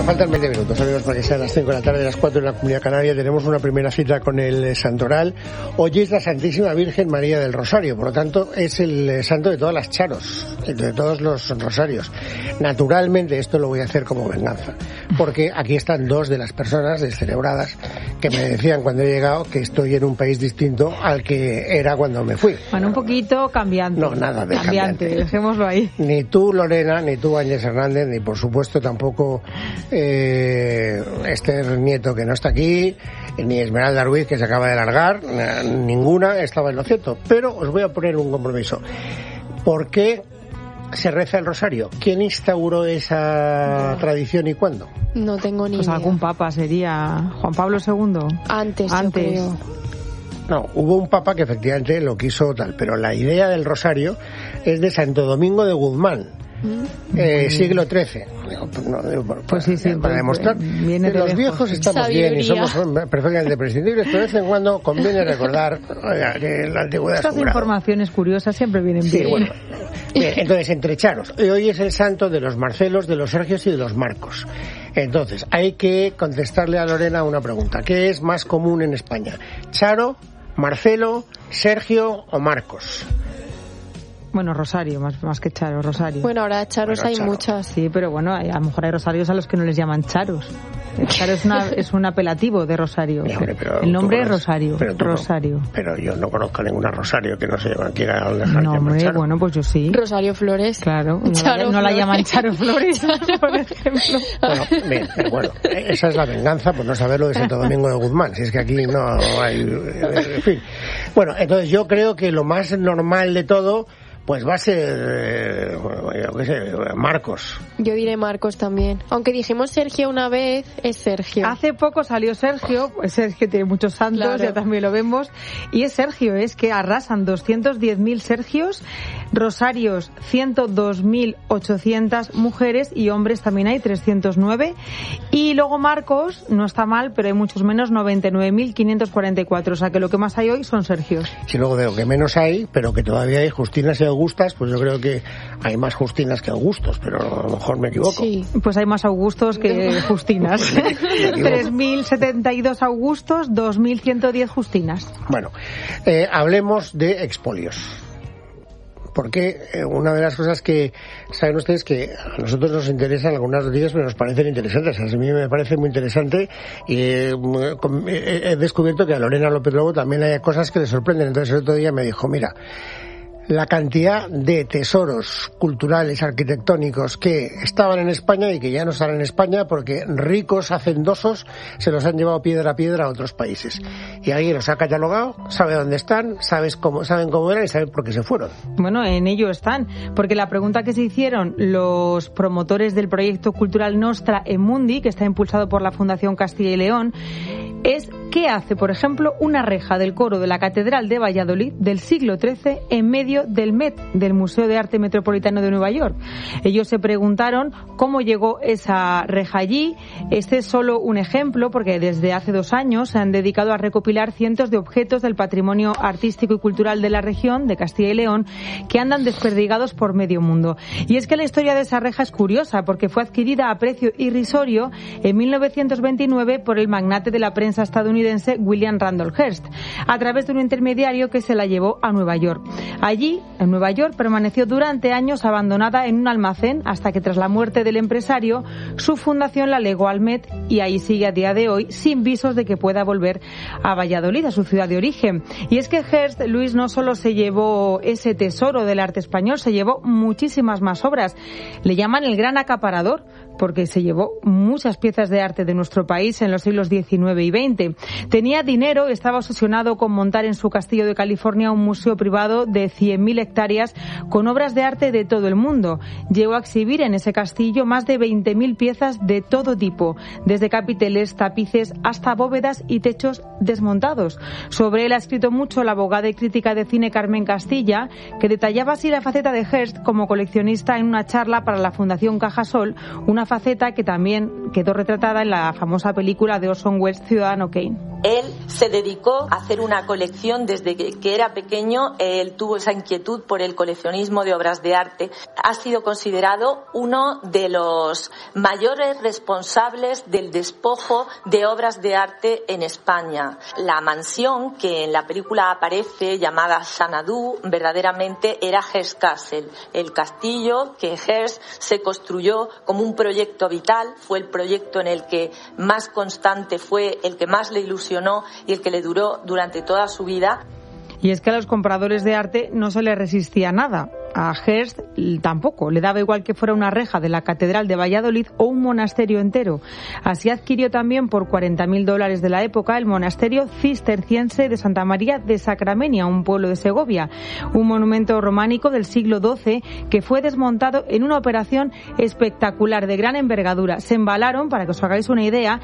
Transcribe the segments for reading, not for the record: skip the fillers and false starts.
faltan 20 minutos, amigos, para que sean las 5 de la tarde, las 4 en la Comunidad Canaria. Tenemos una primera cita con el santoral. Hoy es la Santísima Virgen María del Rosario, por lo tanto es el santo de todas las charos, de todos los rosarios. Naturalmente esto lo voy a hacer como venganza, porque aquí están dos de las personas descerebradas que me decían cuando he llegado que estoy en un país distinto al que era cuando me fui. Bueno, un poquito cambiante. No, nada de cambiante. Dejémoslo ahí. Ni tú, Lorena, ni tú, Ángel Hernández, ni por supuesto tampoco Esther Nieto, que no está aquí, ni Esmeralda Ruiz, que se acaba de largar, ninguna estaba en lo cierto. Pero os voy a poner un compromiso. ¿Por qué se reza el rosario? ¿Quién instauró esa tradición y cuándo? No tengo ni idea. Pues algún papa sería Juan Pablo II. Antes. Yo creo. No, hubo un papa que efectivamente lo quiso tal, pero la idea del rosario es de Santo Domingo de Guzmán. Siglo XIII. Pues sí, para demostrar que los viejos estamos bien y somos perfectamente prescindibles, pero de vez en cuando conviene recordar que la antigüedad estas informaciones curiosas siempre vienen bien. Sí, bueno. Bien, entonces, entre charos, hoy es el santo de los Marcelos, de los Sergios y de los Marcos. Entonces, hay que contestarle a Lorena una pregunta. ¿Qué es más común en España? ¿Charo, Marcelo, Sergio o Marcos? Bueno, Rosario, más que Charo, Rosario. Bueno, ahora charos hay muchas. Sí, pero bueno, a lo mejor hay rosarios a los que no les llaman charos. Charo es un apelativo de Rosario. Hombre, el nombre es Rosario. Rosario. No, pero yo no conozco ninguna Rosario que no se quiera dejar no, hombre, Charo. Bueno, pues yo sí. Rosario Flores. Claro, no la llaman Charo Flores, por ejemplo. Bueno, bien, pero bueno, esa es la venganza por no saberlo de Santo Domingo de Guzmán. Si es que aquí no hay... En fin. Bueno, entonces yo creo que lo más normal de todo pues va a ser, qué sé, Marcos. Yo diré Marcos también. Aunque dijimos Sergio una vez, es Sergio. Hace poco salió Sergio, pues Sergio tiene muchos santos, claro. Ya también lo vemos. Y es Sergio, es que arrasan 210.000 Sergios, rosarios 102.800 mujeres y hombres también hay 309. Y luego Marcos, no está mal, pero hay muchos menos, 99.544. O sea que lo que más hay hoy son Sergios. Sí, luego veo que menos hay, pero que todavía hay Justinas y Augustas, pues yo creo que hay más Justinas que Augustos, pero a lo mejor me equivoco. Sí, pues hay más Augustos que Justinas. 3.072 Augustos, 2.110 Justinas. Bueno, hablemos de expolios. Porque una de las cosas que saben ustedes que a nosotros nos interesan algunas noticias, pero nos parecen interesantes. A mí me parece muy interesante y he descubierto que a Lorena López Lobo también hay cosas que le sorprenden. Entonces el otro día me dijo, mira, la cantidad de tesoros culturales, arquitectónicos que estaban en España y que ya no están en España porque ricos hacendosos se los han llevado piedra a piedra a otros países. Y alguien los ha catalogado, sabe dónde están, saben cómo eran y saben por qué se fueron. Bueno, en ello están, porque la pregunta que se hicieron los promotores del proyecto cultural Nostra Aemundi, que está impulsado por la Fundación Castilla y León, es ¿qué hace, por ejemplo, una reja del coro de la Catedral de Valladolid del siglo XIII en medio del Met, del Museo de Arte Metropolitano de Nueva York? Ellos se preguntaron cómo llegó esa reja allí. Este es solo un ejemplo, porque desde hace 2 años se han dedicado a recopilar cientos de objetos del patrimonio artístico y cultural de la región de Castilla y León que andan desperdigados por medio mundo. Y es que la historia de esa reja es curiosa, porque fue adquirida a precio irrisorio en 1929 por el magnate de la prensa estadounidense William Randolph Hearst, a través de un intermediario que se la llevó a Nueva York. Allí, en Nueva York, permaneció durante años abandonada en un almacén hasta que, tras la muerte del empresario, su fundación la legó al Met y ahí sigue a día de hoy sin visos de que pueda volver a Valladolid, a su ciudad de origen. Y es que Hearst, Luis, no solo se llevó ese tesoro del arte español, se llevó muchísimas más obras. Le llaman el gran acaparador porque se llevó muchas piezas de arte de nuestro país en los siglos XIX y XX. Tenía dinero, estaba obsesionado con montar en su castillo de California un museo privado de 100.000 hectáreas con obras de arte de todo el mundo. Llegó a exhibir en ese castillo más de 20.000 piezas de todo tipo, desde capiteles, tapices hasta bóvedas y techos desmontados. Sobre él ha escrito mucho la abogada y crítica de cine Carmen Castilla, que detallaba así la faceta de Hearst como coleccionista en una charla para la Fundación Cajasol, una faceta que también quedó retratada en la famosa película de Orson Welles, Ciudadano Kane. Él se dedicó a hacer una colección desde que era pequeño. Él tuvo esa inquietud por el coleccionismo de obras de arte. Ha sido considerado uno de los mayores responsables del despojo de obras de arte en España. La mansión que en la película aparece, llamada Xanadu, verdaderamente era Hearst Castle. El castillo que Hearst se construyó como un proyecto vital, fue el proyecto en el que más constante fue, el que más le ilusionó y el que le duró durante toda su vida. Y es que a los compradores de arte no se les resistía nada. A Hearst tampoco, le daba igual que fuera una reja de la Catedral de Valladolid o un monasterio entero. Así adquirió también por $40.000 de la época el monasterio cisterciense de Santa María de Sacramenia, un pueblo de Segovia, un monumento románico del siglo XII que fue desmontado en una operación espectacular de gran envergadura. Se embalaron, para que os hagáis una idea,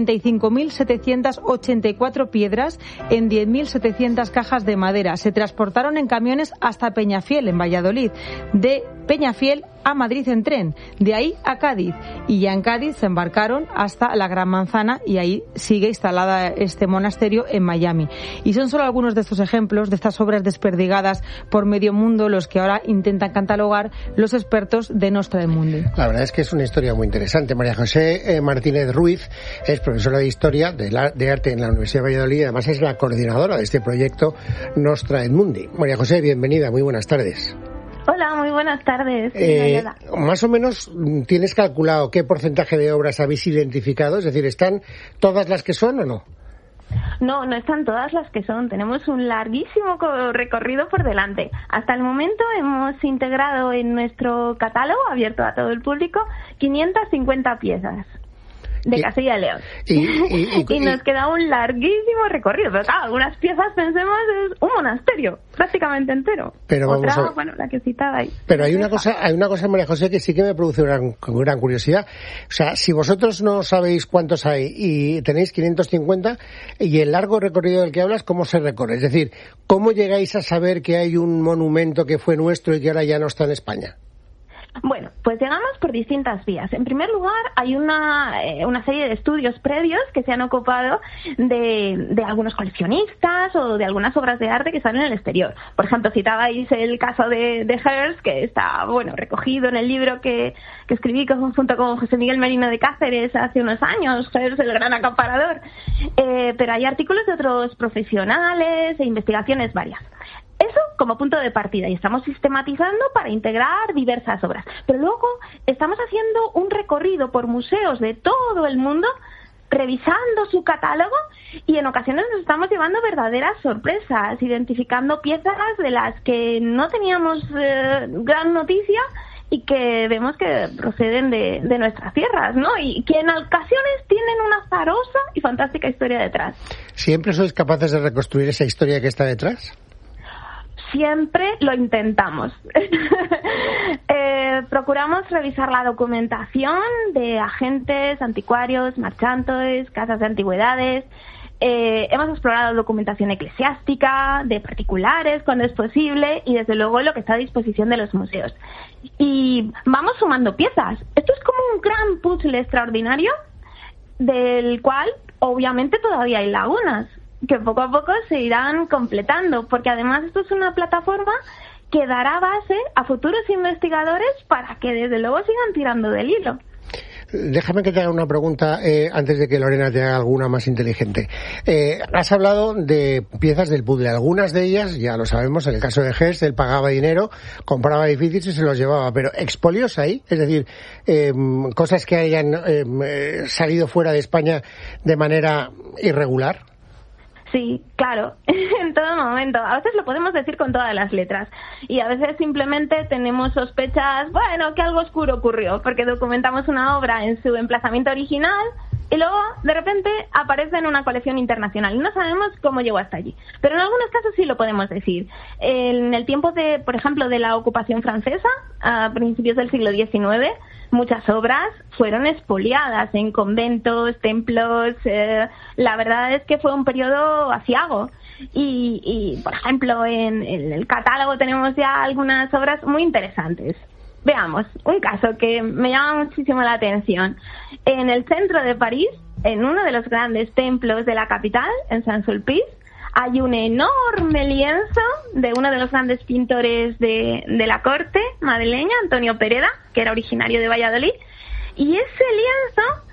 35.784 piedras en 10.700 cajas de madera. Se transportaron en camiones hasta Peñafiel, en Valladolid. De Peñafiel a Madrid en tren, de ahí a Cádiz, y ya en Cádiz se embarcaron hasta la Gran Manzana y ahí sigue instalada este monasterio en Miami. Y son solo algunos de estos ejemplos, de estas obras desperdigadas por medio mundo, los que ahora intentan catalogar los expertos de Nostra Aemundi. La verdad es que es una historia muy interesante. María José Martínez Ruiz es profesora de Historia de Arte en la Universidad de Valladolid y además es la coordinadora de este proyecto Nostra Aemundi. María José, bienvenida, muy buenas tardes. Hola, muy buenas tardes. Más o menos, ¿tienes calculado qué porcentaje de obras habéis identificado? Es decir, ¿están todas las que son o no? No, no están todas las que son. Tenemos un larguísimo recorrido por delante. Hasta el momento hemos integrado en nuestro catálogo, abierto a todo el público, 550 piezas de Castilla y León. Y nos queda un larguísimo recorrido. Pero claro, algunas piezas, pensemos, es un monasterio prácticamente entero. Pero otra, bueno, la que citaba ahí. Pero hay una cosa, María José, que sí que me produce gran curiosidad. O sea, si vosotros no sabéis cuántos hay y tenéis 550, y el largo recorrido del que hablas, ¿cómo se recorre? Es decir, ¿cómo llegáis a saber que hay un monumento que fue nuestro y que ahora ya no está en España? Bueno, pues llegamos por distintas vías. En primer lugar, hay una serie de estudios previos que se han ocupado de algunos coleccionistas o de algunas obras de arte que están en el exterior. Por ejemplo, citabais el caso de Hearst, que está, bueno, recogido en el libro que escribí junto con José Miguel Merino de Cáceres hace unos años, Hearst, el gran acaparador. Pero hay artículos de otros profesionales e investigaciones varias. Eso como punto de partida, y estamos sistematizando para integrar diversas obras. Pero luego estamos haciendo un recorrido por museos de todo el mundo, revisando su catálogo, y en ocasiones nos estamos llevando verdaderas sorpresas, identificando piezas de las que no teníamos gran noticia y que vemos que proceden de nuestras tierras, ¿no? Y que en ocasiones tienen una azarosa y fantástica historia detrás. ¿Siempre sois capaces de reconstruir esa historia que está detrás? Siempre lo intentamos. Procuramos revisar la documentación de agentes, anticuarios, marchantes, casas de antigüedades. Hemos explorado documentación eclesiástica, de particulares, cuando es posible, y desde luego lo que está a disposición de los museos. Y vamos sumando piezas. Esto es como un gran puzzle extraordinario, del cual obviamente todavía hay lagunas, que poco a poco se irán completando, porque además esto es una plataforma que dará base a futuros investigadores para que desde luego sigan tirando del hilo. Déjame que te haga una pregunta antes de que Lorena te haga alguna más inteligente. Has hablado de piezas del puzzle. Algunas de ellas, ya lo sabemos, en el caso de Hearst, él pagaba dinero, compraba edificios y se los llevaba. Pero expolios hay, es decir, cosas que hayan salido fuera de España de manera irregular. Sí, claro, en todo momento. A veces lo podemos decir con todas las letras y a veces simplemente tenemos sospechas, bueno, que algo oscuro ocurrió, porque documentamos una obra en su emplazamiento original y luego de repente aparece en una colección internacional y no sabemos cómo llegó hasta allí. Pero en algunos casos sí lo podemos decir. En el tiempo de, por ejemplo, de la ocupación francesa, a principios del siglo XIX, muchas obras fueron expoliadas en conventos, templos. La verdad es que fue un periodo aciago. Y por ejemplo, en el catálogo tenemos ya algunas obras muy interesantes. Veamos, un caso que me llama muchísimo la atención. En el centro de París en uno de los grandes templos de la capital, en Saint-Sulpice, hay un enorme lienzo de uno de los grandes pintores de la corte madrileña, Antonio Pereda, que era originario de Valladolid, y ese lienzo